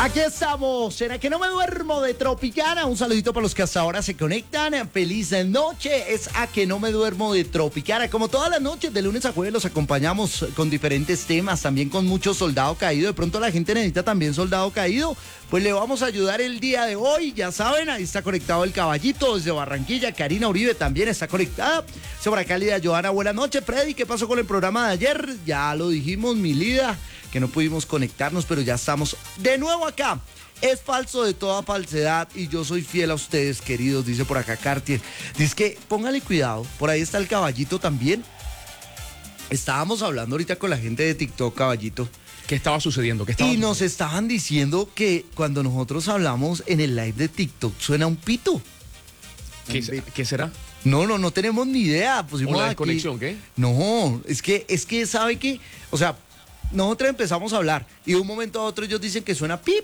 Aquí estamos, en A Que No Me Duermo de Tropicana. Un saludito para los que hasta ahora se conectan. Feliz noche, es A Que No Me Duermo de Tropicana. Como todas las noches, de lunes a jueves, los acompañamos con diferentes temas, también con mucho soldado caído. De pronto la gente necesita también soldado caído. Pues le vamos a ayudar el día de hoy. Ya saben, ahí está conectado el caballito desde Barranquilla. Karina Uribe también está conectada. Sobra Cálida, Johanna, buenas noches. Freddy, ¿qué pasó con el programa de ayer? Ya lo dijimos, mi Lida, que no pudimos conectarnos, pero ya estamos de nuevo acá. Es falso de toda falsedad y yo soy fiel a ustedes, queridos, dice por acá Cartier. Dice que póngale cuidado, por ahí está el caballito también. Estábamos hablando ahorita con la gente de TikTok, caballito. ¿Qué estaba sucediendo? Y nos estaban diciendo que cuando nosotros hablamos en el live de TikTok suena un pito. ¿Qué será? No tenemos ni idea. ¿O la desconexión, qué? No, es que ¿sabe qué? O sea, nosotros empezamos a hablar y de un momento a otro ellos dicen que suena pip.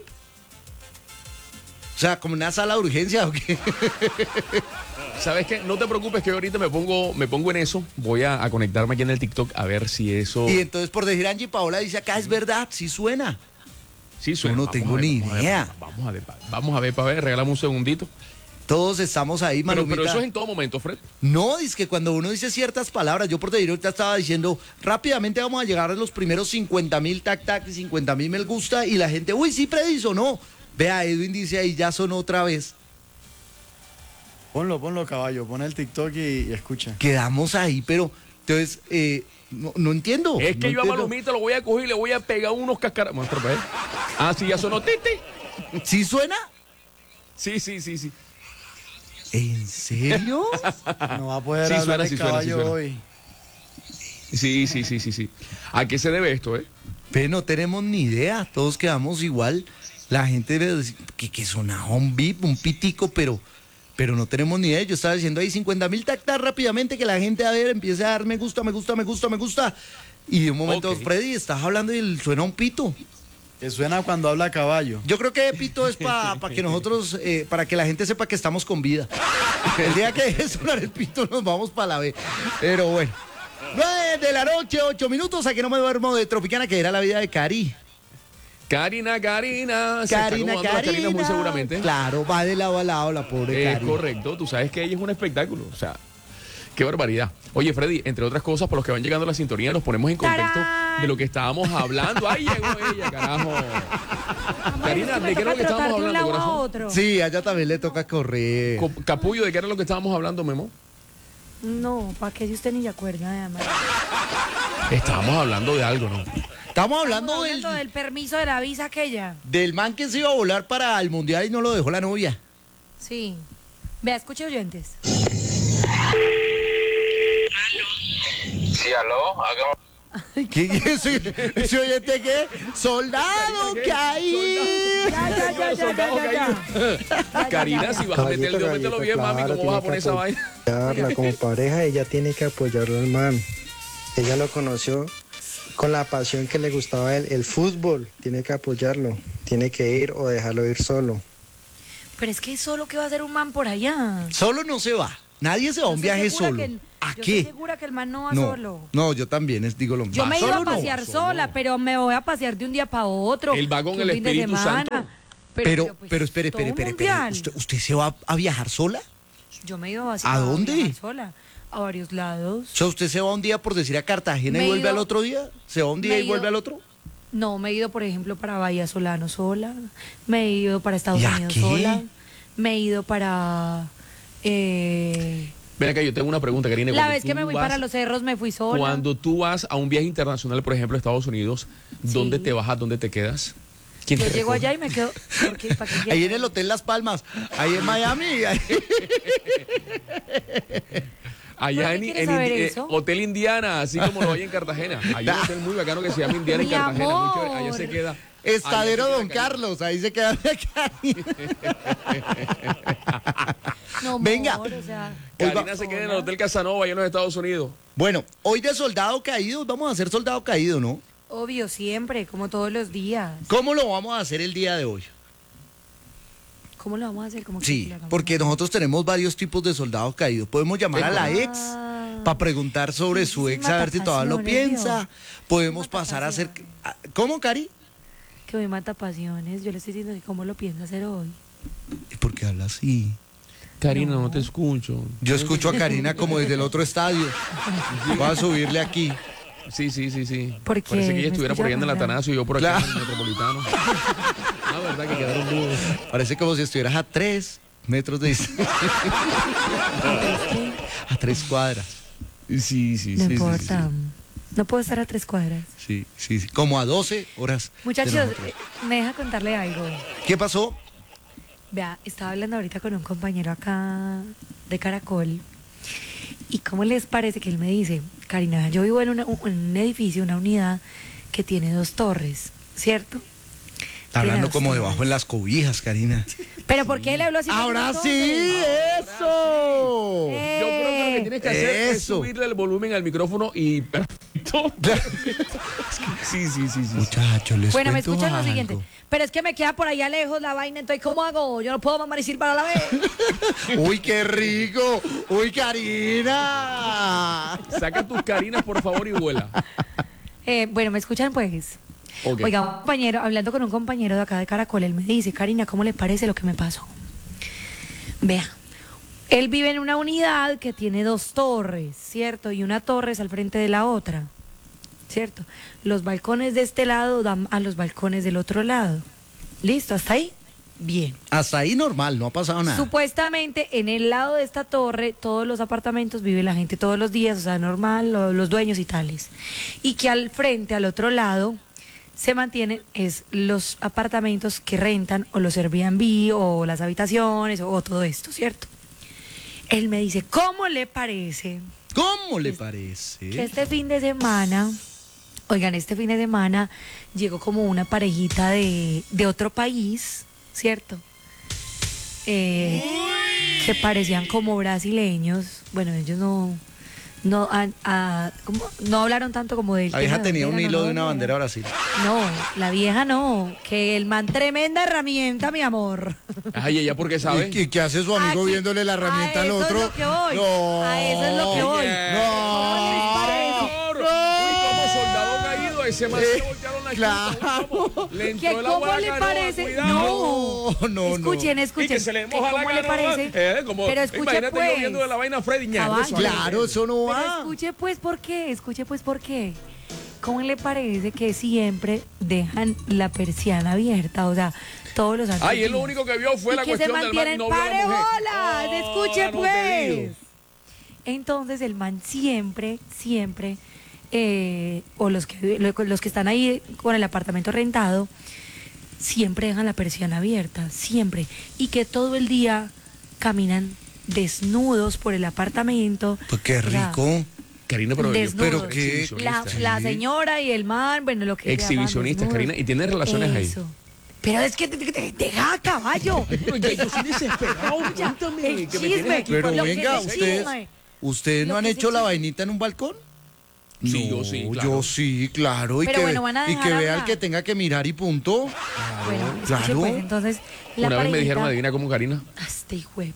O sea, como una sala de urgencia o qué. ¿Sabes qué? No te preocupes que yo ahorita me pongo en eso. Voy a conectarme aquí en el TikTok a ver si eso... Y entonces por decir Angie Paola dice acá, es verdad, sí suena. Sí suena. Yo no tengo ni idea. Vamos a ver, para ver, regálame un segundito. Todos estamos ahí, Marumita. Pero eso es en todo momento, Fred. No, es que cuando uno dice ciertas palabras, yo por decir ahorita estaba diciendo, rápidamente vamos a llegar a los primeros 50,000 tac y 50,000 me gusta y la gente, uy, sí, Freddy sonó. Vea, Edwin dice ahí, ya sonó otra vez. Ponlo, caballo, pon el TikTok y escucha. Quedamos ahí, pero entonces, no entiendo. Es que no yo a entiendo. Malumita lo voy a coger y le voy a pegar unos cascaras. Muestra, pues. Ah, sí, ya sonó titi. ¿Sí suena? Sí. ¿En serio? No va a poder Sí, hablar suena, el sí suena, caballo sí suena. hoy. Sí. ¿A qué se debe esto, Pero no tenemos ni idea, todos quedamos igual. La gente debe decir que sonaba un bip, un pitico, pero no tenemos ni idea. Yo estaba diciendo ahí 50,000 tactas rápidamente, que la gente a ver empiece a dar me gusta. Y de un momento, Ok. Freddy, estás hablando y suena un pito. Que suena cuando habla caballo. Yo creo que pito es para que nosotros, para que la gente sepa que estamos con vida. El día que deje sonar el pito nos vamos para la B. Pero bueno. 9 de la noche, 8 minutos, a que no me duermo de Tropicana, que era la vida de Cari. Karina. Se está Karina, acomodando las Carinas muy seguramente. Claro, va de lado a lado la pobre Es Cari. correcto, tú sabes que ella es un espectáculo, o sea, qué barbaridad. Oye, Freddy, entre otras cosas, por los que van llegando a la sintonía, nos ponemos en contexto de lo que estábamos hablando. Ahí llegó ella, carajo. Karina, ¿de qué era lo que estábamos hablando, corazón? Sí, a ella también le toca correr. Capullo, ¿de qué era lo que estábamos hablando, Memo? No, ¿para qué si usted ni se acuerda, además? Estábamos hablando de algo, ¿no? Estamos hablando del permiso de la visa aquella. del man que se iba a volar para el mundial y no lo dejó la novia. Sí. Vea, escuche oyentes. Sí, aló, hagamos. ¿Qué? ¿Ese oyente qué? ¡Soldado caído! Ya. Karina, si vas a meter el dedo, mételo bien, mami, ¿cómo vas a poner esa vaina? Apoyarla como pareja, ella tiene que apoyarlo al man. Ella lo conoció con la pasión que le gustaba a él, el fútbol. Tiene que apoyarlo, tiene que ir o dejarlo ir solo. Pero es que solo que va a hacer un man por allá. Solo no se va. Nadie se va a un Yo estoy viaje segura solo. que- ¿A yo qué? estoy segura que el man no va No, solo. no, yo también digo lo mismo. Yo me iba a Solo no. pasear sola, pero me voy a pasear de un día para otro. Él va con que el un fin de Espíritu semana. Santo. Pero pues, espere. todo un mundial. ¿Usted se va a viajar sola? Yo me iba ¿A dónde? viajar sola. A varios lados. O sea, ¿usted se va un día por decir a Cartagena Me y he vuelve ido- al otro día? ¿Se va un día me he y vuelve ido- al otro? No, me he ido, por ejemplo, para Bahía Solano sola. Me he ido para Estados ¿Y a Unidos qué? sola. Me he ido para... Ven acá, yo tengo una pregunta, Karina. la Cuando vez que tú me fui vas- para Los Cerros me fui sola. Cuando tú vas a un viaje internacional, por ejemplo, a Estados Unidos, ¿dónde Sí. te bajas? ¿Dónde te quedas? ¿Quién Yo te llego recoge? allá y me quedo... ¿Para qué Ahí quiero? en el Hotel Las Palmas, ahí en Miami. Allá ¿Por en, qué quieres saber eso? Hotel Indiana, así como lo hay en Cartagena. Hay un hotel muy bacano que se llama Indiana en Mi Cartagena. Muy amor. chévere. Allá se queda. Estadero allá se Don queda Carlos, ahí se queda Cari. No, Venga. amor, o sea, Karina se queda en el Hotel Casanova, allá en los Estados Unidos. Bueno, hoy de soldado caído, vamos a hacer soldado caído, ¿no? obvio, siempre, como todos los días. ¿Cómo lo vamos a hacer el día de hoy? ¿Cómo lo vamos a hacer? ¿Cómo que Sí, lo hagamos? porque nosotros tenemos varios tipos de soldados caídos. Podemos llamar a la ex para preguntar sobre su ex, a ver si todavía lo Matapasiones, piensa. Podemos pasar a hacer... ¿Cómo, Cari? que hoy mata pasiones. Yo le estoy diciendo que cómo lo piensa hacer hoy. ¿Y por qué habla así? Karina, no te escucho. Yo escucho a Karina como desde el otro estadio. Voy a subirle aquí. Sí. ¿Por qué? Parece que ella ¿Me estuviera por allá en el escucha Atanasio y yo por acá Claro. en el Metropolitano. La verdad que quedaron dudos. Parece como si estuvieras a 3 metros de distancia. A 3 cuadras. Sí. No importa. No puedo estar a 3 cuadras. Sí. Como a 12 horas. de Muchachos, nosotros. me deja contarle algo. ¿Qué pasó? Vea, estaba hablando ahorita con un compañero acá de Caracol. ¿Y cómo les parece que él me dice, Karina, yo vivo en un edificio, una unidad que tiene 2 torres, ¿cierto? Está Tiene hablando 2 como torres. debajo en las cobijas, Karina. ¿Pero por qué le habló así? ¡Ahora con sí! las ¡Eso! Yo creo que lo que tienes que hacer es Eso. subirle el volumen al micrófono y perfecto. Sí. Muchachos, les Bueno, me cuento escuchan lo algo. siguiente. Pero es que me queda por allá lejos la vaina, entonces ¿cómo hago? Yo no puedo mamar y silbar a la vez. ¡Uy, qué rico! ¡Uy, Karina! Saca tus Karinas, por favor, y vuela. Bueno, ¿me escuchan pues? Ok. Oiga, un compañero, hablando con un compañero de acá de Caracol, él me dice, Karina, ¿cómo le parece lo que me pasó? Vea, él vive en una unidad que tiene 2 torres, ¿cierto? Y una torre es al frente de la otra, ¿cierto? Los balcones de este lado dan a los balcones del otro lado. ¿Listo? ¿Hasta ahí? Bien. Hasta ahí normal, no ha pasado nada. Supuestamente en el lado de esta torre, todos los apartamentos vive la gente todos los días, o sea, normal, los dueños y tales. Y que al frente, al otro lado, se mantienen es los apartamentos que rentan o los Airbnb o las habitaciones o todo esto, ¿cierto? Él me dice, ¿cómo le parece ¿Cómo le que parece? este fin de semana, oigan, este fin de semana llegó como una parejita de otro país, ¿cierto? Que parecían como brasileños. Bueno, ellos no hablaron tanto como del La tema vieja de tenía un bandera, hilo no, de una no, bandera Brasil. No, la vieja no, que el man tremenda herramienta, mi amor. Ay, ella porque sabe. ¿Y qué hace su amigo Aquí- viéndole la herramienta a al eso es otro? lo que voy, No. a eso es lo que voy. Uy, como soldado caído, ese man se le voltearon la Claro. chupa. Le entró ¿Que el cómo agua a la le canoa, parece? cuidado. No. Escuchen, Y que se le ¿que moja la ¿cómo le canoa, parece? como, Pero escuche imagínate pues. yo viendo de la vaina Freddy Ña, Caballo. eso, Claro, eso no Pero va. escuche pues por qué. ¿Cómo le parece que siempre dejan la persiana abierta? O sea, todos los santos Ay, él lo días. único que vio fue Y la que se cuestión del man mantienen novio de la pare mujer. bolas, escuche no te pues. digo. Entonces el man siempre, o los que están ahí con el apartamento rentado, siempre dejan la persiana abierta, siempre. Y que todo el día caminan desnudos por el apartamento. Pues qué O sea, rico. Karina, pero Desnudos. Pero qué- exhibicionista. la señora y el man, bueno, lo que sea, van Exhibicionistas, desnudos. Karina, y tienen relaciones ahí. Eso. Pero es que deja caballo. Pero ya yo soy desesperado, cuéntame, El que me tienes chisme. aquí Pero para- Lo que venga, es ustedes, chisme. ¿ustedes no Lo han que es hecho la chisme. vainita en un balcón? Sí, No, yo sí, claro. Yo sí, claro. Y Pero que, bueno, van a y que dejar vea el hablar. que tenga que mirar y punto. Bueno, escuche, claro. pues, entonces, la Una vez me dijeron, parejita- adivina cómo, Karina. Este hijo de-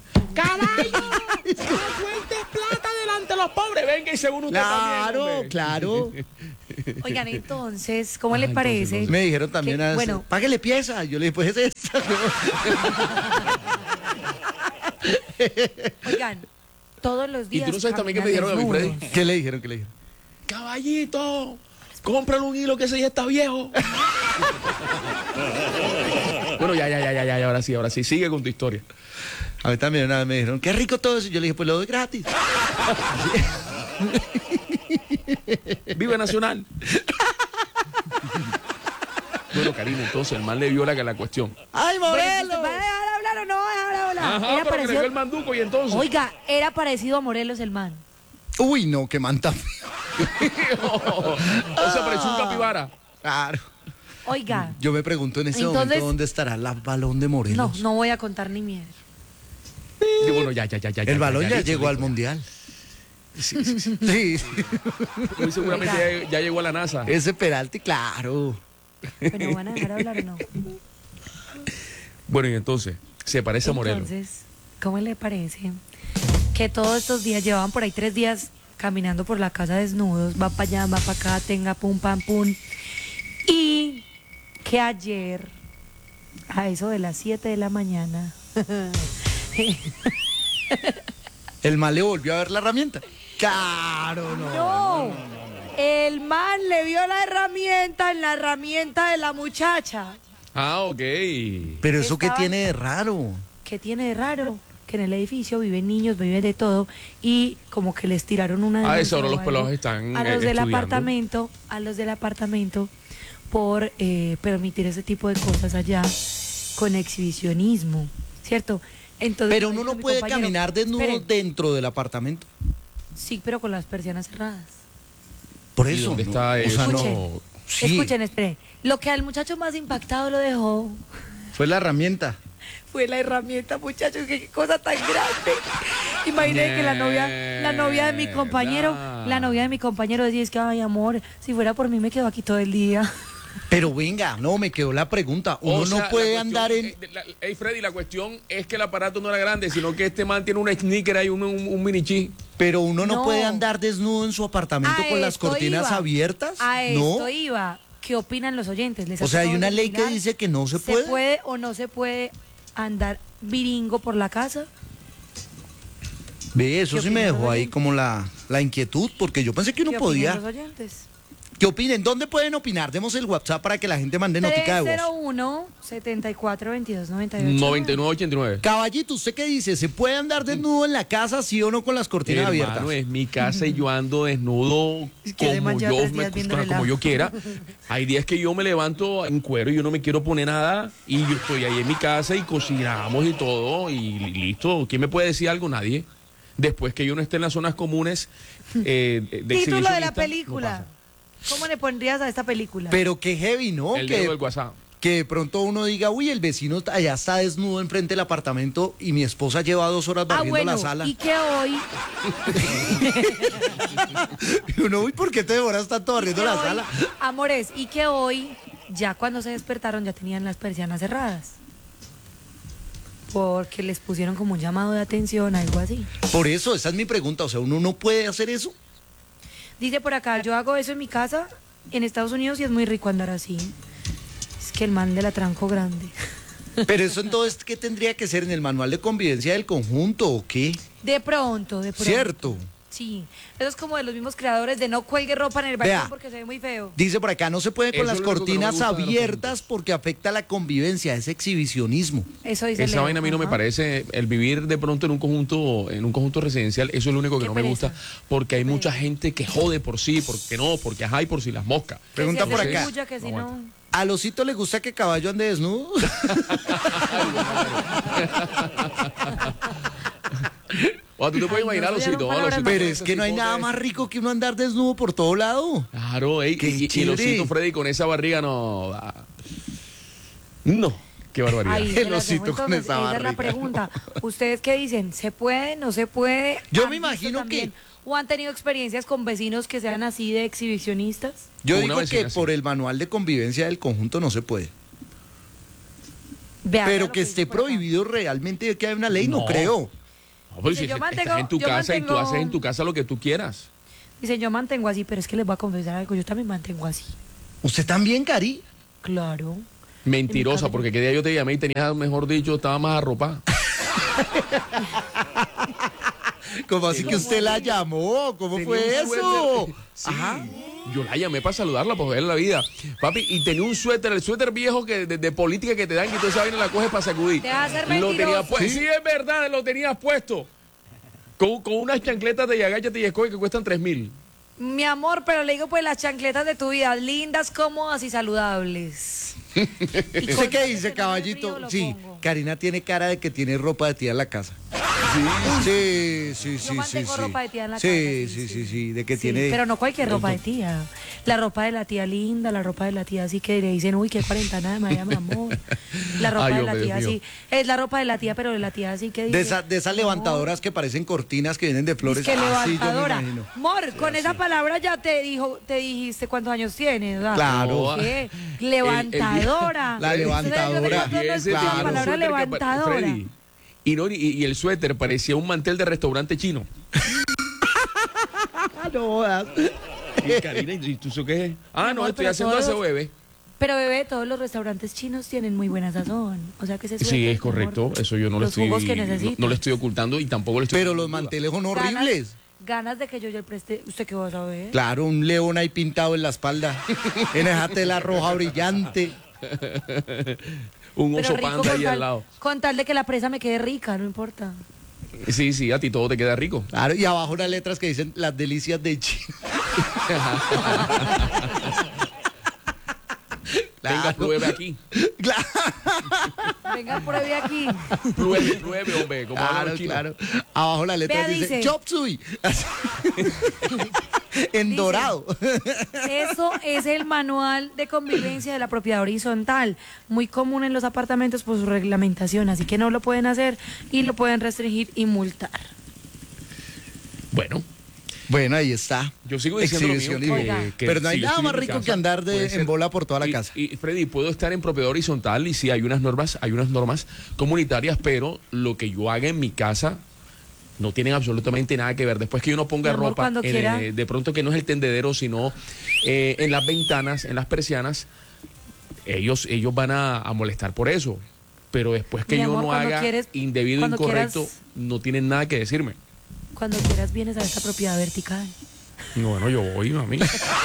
Sueltes plata delante de los pobres. Venga y según usted Claro, también. claro. Oigan, entonces, ¿cómo le Ajá, parece? entonces, Me dijeron también, Que, bueno. páguele pieza. Yo le dije, pues es esa. Oigan, todos los Y días. tú no sabes también qué me caminan dijeron a mí, desnudos. Freddy. ¿Qué le dijeron? ¿Qué le dijeron? Caballito, cómprale un hilo que ese ya está viejo. Bueno, ya, ahora sí, sigue con tu historia. A mí también una vez me dijeron, qué rico todo eso. Yo le dije, pues lo doy gratis. Vive Nacional. Bueno, Karina, entonces el man le vio la cuestión. ¡Ay, Bueno, Morelos! ¿va a dejar hablar o no va a dejar hablar? Ajá, Era pero que le parecido- vio el manduco y entonces. Oiga, era parecido a Morelos el man. Uy, no, qué manta. O sea, pareció un capibara. Claro. Oiga, Yo me pregunto en ese Entonces- momento dónde estará el balón de no, Morelos. no voy a contar ni mierda. Y bueno, ya. El balón ya listo, llegó al listo. mundial. Sí. Sí. Muy seguramente ya llegó a la NASA. Ese penalti, claro. Pero van a dejar hablar o no. Bueno, y entonces, se parece a Morelos. Entonces, ¿cómo le parece que todos estos días llevaban por ahí 3 días caminando por la casa desnudos? Va para allá, va para acá, tenga pum, pam, pum. Y que ayer, a eso de las 7 de la mañana, El man le volvió a ver la herramienta. Claro, no. no, el man le vio la herramienta en la herramienta de la muchacha. Ah, ok. Pero eso qué Estaban- tiene de raro. ¿Qué tiene de raro? Que en el edificio viven niños, viven de todo, y como que les tiraron una Ah, denuncia eso ahora o los algo pelados están a los del estudiando. apartamento por permitir ese tipo de cosas allá con exhibicionismo, ¿cierto? Entonces, Pero me uno dijo no mi puede compañero, caminar desnudo "Espere". dentro del apartamento. Sí, pero con las persianas cerradas. Por ¿Y eso. dónde no, está o sea, eso? no. Escuchen, Sí, escuchen, espere. Lo que al muchacho más impactado lo dejó Fue la herramienta. fue la herramienta, muchachos, qué cosa tan grande. Imaginen que la novia de mi compañero, la novia de mi compañero decía, es que, ay, amor, si fuera por mí me quedo aquí todo el día. Pero venga, no, me quedó la pregunta. Uno O sea, no puede la cuestión andar en... Ey, Freddy, la cuestión es que el aparato no era grande, sino que este man tiene un sneaker ahí, un mini chi. Pero uno no No. puede andar desnudo en su apartamento A con las esto cortinas iba. abiertas. A No. esto iba. ¿Qué opinan los oyentes? ¿Les O sea, hay acabo de una ley que opinar? dice que no se ¿Se puede. puede o no se puede andar viringo por la casa? Ve, eso ¿Qué sí me opinan dejó los ahí oyentes? como la inquietud, porque yo pensé que uno ¿Qué podía. opinan los oyentes? ¿Qué opinen? ¿Dónde pueden opinar? Demos el WhatsApp para que la gente mande notica de voz. 301-7422-98. 9989. Caballito, ¿usted qué dice? ¿Se puede andar desnudo en la casa, sí o no, con las cortinas abiertas? Hermano, es mi casa y yo ando desnudo Es que además como lleva yo, 3 días viéndole como la- yo quiera. Hay días que yo me levanto en cuero y yo no me quiero poner nada y yo estoy ahí en mi casa y cocinamos y todo y listo. ¿Quién me puede decir algo? Nadie. Después que yo no esté en las zonas comunes de Título de exhibicionista, la no película. pasa. ¿Cómo le pondrías a esta película? Pero qué heavy, ¿no? El dedo del WhatsApp. Que de pronto uno diga, uy, el vecino allá está desnudo enfrente del apartamento y mi esposa lleva 2 horas barriendo bueno, la sala. y que hoy, Y uno, uy, ¿por qué te demoras tanto barriendo que la hoy- sala? amores, y que hoy, ya cuando se despertaron, ya tenían las persianas cerradas. Porque les pusieron como un llamado de atención, algo así. Por eso, esa es mi pregunta. O sea, uno no puede hacer eso. Dice por acá, yo hago eso en mi casa, en Estados Unidos, y es muy rico andar así. Es que el man de la tranco grande. Pero eso entonces, ¿qué tendría que ser en el manual de convivencia del conjunto o qué? De pronto. Cierto. Sí, eso es como de los mismos creadores de no cuelgue ropa en el balcón Vea. porque se ve muy feo. Dice por acá, no se puede con Eso las es lo único que no me cortinas gusta de los abiertas porque afecta la convivencia, es exhibicionismo. Eso dice Esa Leo. vaina a mí no me Ajá. parece, el vivir de pronto en un conjunto residencial, eso es lo único que Qué no me pereza. gusta, porque hay mucha gente que jode por sí, porque no, porque ajá y por si las moscas. Que Pregunta si por hace acá. bulla, que si No no. ¿A Losito le gusta que Caballo ande desnudo? O tú te puedes Ay, imaginar, no, eso ya Losito, son palabras Pero es que no hay nada más rico que uno andar desnudo por todo lado. Claro, ey, Qué y chévere. Losito Freddy con esa barriga no. No, qué barbaridad. Ahí El se las osito dejo, con entonces, esa esa es la barriga. pregunta. ¿Ustedes qué dicen? ¿Se puede? ¿No se puede? Yo ¿Han me visto imagino también? que- ¿O han tenido experiencias con vecinos que sean así de exhibicionistas? Yo Una digo vecina, que sí. por el manual de convivencia del conjunto no se puede. Vean Pero lo que dice esté por acá. prohibido realmente que hay una ley, no No. creo. No, pero Dice, si yo estás mantengo- en tu yo casa y tú mantengo- haces en tu casa lo que tú quieras. Dicen, yo mantengo así, pero es que les voy a confesar algo. Yo también mantengo así. ¿Usted también, Cari? Claro. Mentirosa, casa. porque qué día yo te llamé y tenías, mejor dicho, estaba más arropada. ¿Cómo así que usted la llamó? ¿Cómo Tenía fue un eso? suéter. Sí. Yo la llamé para saludarla, para ver la vida. Papi, y tenía un suéter, el suéter viejo que de política que te dan, que tú esa vaina la coges para sacudir. Te vas a hacer Lo tenía mentiroso. puesto. Sí, es verdad, lo tenías puesto. Con unas chancletas de Yagachate y Escoge que cuestan 3.000. Mi amor, pero le digo pues las chancletas de tu vida, lindas, cómodas y saludables. Y ¿Usted con qué tal de dice, que no me caballito? frío, lo Sí, pongo. Karina tiene cara de que tiene ropa de tía en la casa. Sí. Yo mantengo ropa de tía en la Sí, casa, sí, de que Sí, tiene... pero no cualquier ropa de tía. La ropa de la tía linda, la ropa de la tía así que le dicen, uy, qué cuarentena de María, mi amor. La ropa Ay, de la hombre, tía Dios así. mío. Es la ropa de la tía, pero de la tía así que dice. De esas "Mi levantadoras que parecen cortinas que vienen de amor, flores. es que Así yo me levantadora. imagino. Amor, con esa palabra ya te dijiste cuántos años tienes, ¿verdad? Claro. ¿Qué? Levantadora. La ¿Ustedes levantadora. saben dónde Ese está claro. la palabra suéter que levantadora? Freddy, y el suéter parecía un mantel de restaurante chino. No jodas. Y Karina, ¿y tú sabes qué es? Ah, no, amor, estoy pero haciendo todos- aseo bebé. Pero bebé, todos los restaurantes chinos tienen muy buena sazón. O sea que se Sí, es correcto. Eso yo no lo Los jugos que estoy, necesitas. no le estoy ocultando y tampoco le estoy. Pero los poniendo en duda. manteles son horribles. Ganas de que yo le preste. ¿Usted qué va a saber? Claro, un león ahí pintado en la espalda. En esa tela roja brillante. Un Pero oso rico panda ahí al lado. con tal de que la presa me quede rica, no importa. Sí, a ti todo te queda rico. Claro, y abajo unas letras que dicen las delicias de China. Venga, pruebe aquí. Claro, Venga, pruebe aquí. Pruebe, hombre. Como hablan claro, los chinos. claro. Abajo la letra Vea, dice dice- Chop Suey. En Dice- dorado. Eso es el manual de convivencia de la propiedad horizontal, muy común en los apartamentos por su reglamentación, así que no lo pueden hacer y lo pueden restringir y multar. Bueno, ahí está. Yo sigo diciendo lo mío, Exhibicionismo. Oiga. Pero no hay si yo nada estoy más en mi rico casa, que andar puede ser- en bola por toda la y- casa. Y Freddy, puedo estar en propiedad horizontal y sí hay unas normas comunitarias, pero lo que yo haga en mi casa no tienen absolutamente nada que ver. Después que yo no ponga Mi amor, ropa, cuando quiera. de pronto que no es el tendedero, sino en las ventanas, en las persianas, ellos van a molestar por eso. Pero después que Mi yo amor, no cuando haga quieres- indebido, cuando incorrecto, quieras- no tienen nada que decirme. Cuando quieras vienes a esta propiedad vertical. Bueno, yo voy, mami.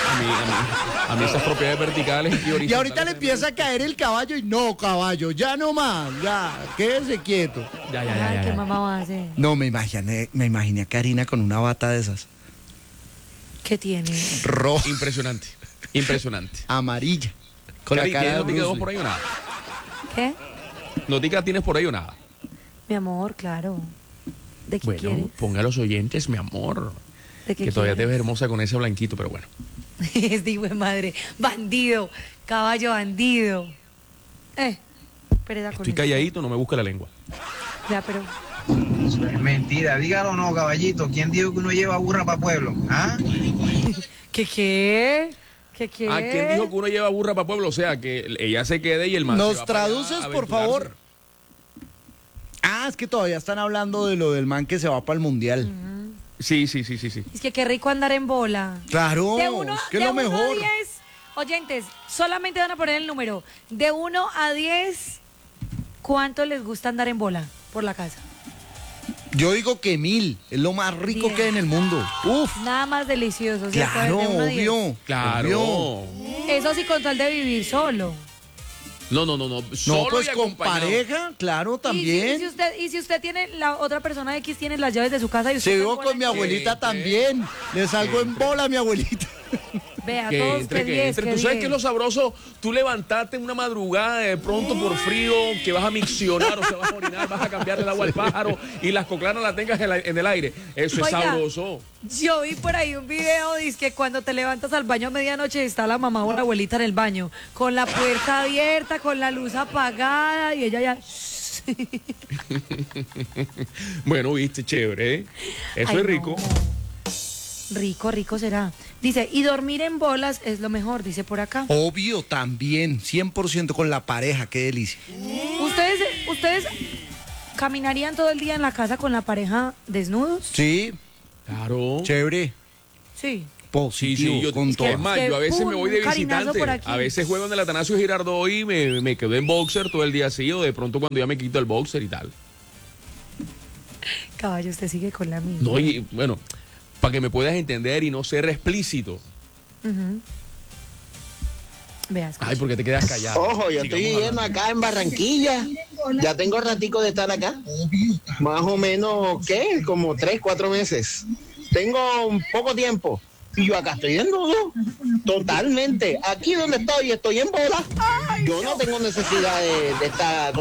A mí esas propiedades verticales y horizontales. Y ahorita le empieza a caer el caballo y no, caballo, ya no más, ya, quédese quieto. Ay, ¿qué mamá va a hacer? No, me imaginé a Karina con una bata de esas, ¿Qué tiene? roja, Impresionante. amarilla, con Cari, la cara ¿tienes de notica Bruce dos por ahí o nada? ¿Qué? ¿Notica tienes por ahí o nada? Mi amor, claro. ¿De qué Bueno, quieres? ponga a los oyentes, mi amor. ¿De qué Que todavía te ves quieres? hermosa con ese blanquito, pero bueno. Es de hijo de madre. Bandido. Caballo bandido. Pereza con Estoy eso. calladito, no me busque la lengua. Ya, pero. Eso es mentira, dígalo o no, caballito. ¿Quién dijo que uno lleva burra para pueblo? ¿Ah? ¿Qué qué? ¿Qué qué? ¿A quién dijo que uno lleva burra para pueblo? O sea, que ella se quede y el man se Nos va para allá traduces, a por aventurarse. favor. Ah, es que todavía están hablando de lo del man que se va para el mundial. Sí. Es que qué rico andar en bola. Claro, De uno, es que es de lo 1 a mejor. 10, oyentes, solamente van a poner el número. De 1 a 10, ¿cuánto les gusta andar en bola por la casa? Yo digo que 1000, es lo más rico 10. que hay en el mundo. Uf, Nada más delicioso, ¿cierto? claro, De 1 a 10. obvio. Claro. obvio. Eso sí, con tal de vivir solo. No. No, Solo pues y con acompañado. pareja, claro, también. Y si usted tiene, la otra persona X tiene las llaves de su casa y usted Si está en vivo bola, con mi abuelita también. Le salgo en bola a mi abuelita. Vea, Que todos entre, que que 10, entre. que Tú sabes 10. que es lo sabroso, tú levantarte en una madrugada de pronto por frío, que vas a miccionar o se vas a orinar, vas a cambiarle el agua al pájaro y las coclanas las tengas en el aire. Eso es Oiga, sabroso. Yo vi por ahí un video, dice que cuando te levantas al baño a medianoche está la mamá o la abuelita en el baño, con la puerta abierta, con la luz apagada y ella ya... Bueno, viste, chévere, ¿eh? Eso Ay, es rico. no. Rico será. Dice, y dormir en bolas es lo mejor, dice por acá. Obvio, también, 100% con la pareja, qué delicia. ¿Ustedes caminarían todo el día en la casa con la pareja desnudos? Sí, Claro. chévere, Sí. positivo, yo, con es todo. más, yo a veces Pum, me voy de un carinazo visitante. por aquí. A veces juego en el Atanasio Girardot y me quedo en boxer todo el día así, o de pronto cuando ya me quito el boxer y tal. Caballo, usted sigue con la misma. No, y bueno, para que me puedas entender y no ser explícito. Vea, escucha. Ay, porque te quedas callado. Ojo, yo estoy Sigamos viviendo hablando. acá en Barranquilla. Ya tengo ratico de estar acá. Más o menos, ¿qué? Como 3, 4 meses. Tengo un poco tiempo. Y yo acá estoy desnudo. Totalmente. Aquí donde estoy en bola. Yo no tengo necesidad de estar